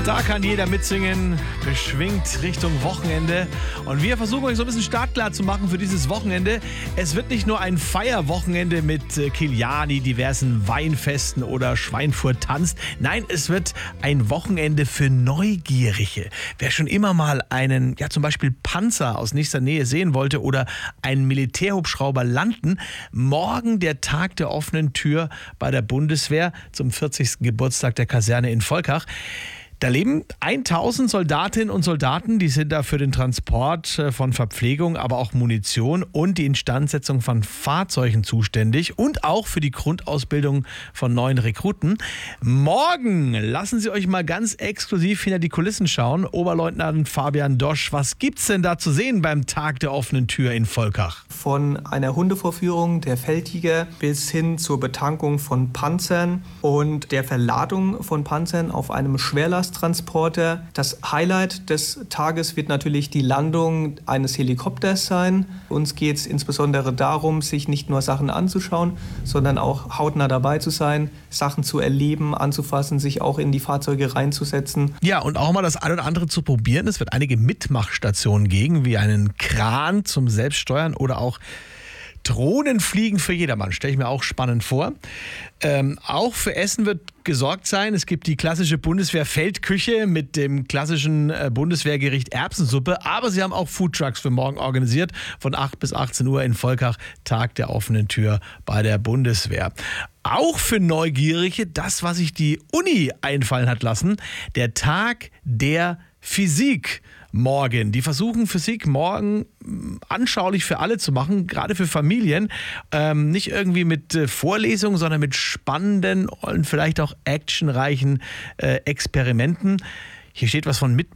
Da kann jeder mitsingen, beschwingt Richtung Wochenende. Und wir versuchen euch so ein bisschen startklar zu machen für dieses Wochenende. Es wird nicht nur ein Feierwochenende mit Kiliani, diversen Weinfesten oder Schweinfurt tanzt. Nein, es wird ein Wochenende für Neugierige. Wer schon immer mal einen, zum Beispiel Panzer aus nächster Nähe sehen wollte oder einen Militärhubschrauber landen, morgen der Tag der offenen Tür bei der Bundeswehr zum 40. Geburtstag der Kaserne in Volkach. Da leben 1000 Soldatinnen und Soldaten, die sind da für den Transport von Verpflegung, aber auch Munition und die Instandsetzung von Fahrzeugen zuständig und auch für die Grundausbildung von neuen Rekruten. Morgen lassen Sie euch mal ganz exklusiv hinter die Kulissen schauen. Oberleutnant Fabian Dosch, was gibt's denn da zu sehen beim Tag der offenen Tür in Volkach? Von einer Hundevorführung der Feldjäger bis hin zur Betankung von Panzern und der Verladung von Panzern auf einem Schwerlasttransporter. Das Highlight des Tages wird natürlich die Landung eines Helikopters sein. Uns geht es insbesondere darum, sich nicht nur Sachen anzuschauen, sondern auch hautnah dabei zu sein, Sachen zu erleben, anzufassen, sich auch in die Fahrzeuge reinzusetzen. Ja, und auch mal das eine oder andere zu probieren. Es wird einige Mitmachstationen geben, wie einen Kran zum Selbststeuern oder auch Drohnenfliegen für jedermann, stelle ich mir auch spannend vor. Auch für Essen wird gesorgt sein. Es gibt die klassische Bundeswehr-Feldküche mit dem klassischen Bundeswehrgericht Erbsensuppe. Aber sie haben auch Foodtrucks für morgen organisiert. Von 8 bis 18 Uhr in Volkach, Tag der offenen Tür bei der Bundeswehr. Auch für Neugierige, das, was sich die Uni einfallen hat lassen, der Tag der Physik. Morgen. Die versuchen Physik morgen anschaulich für alle zu machen, gerade für Familien. Nicht irgendwie mit Vorlesungen, sondern mit spannenden und vielleicht auch actionreichen Experimenten. Hier steht was von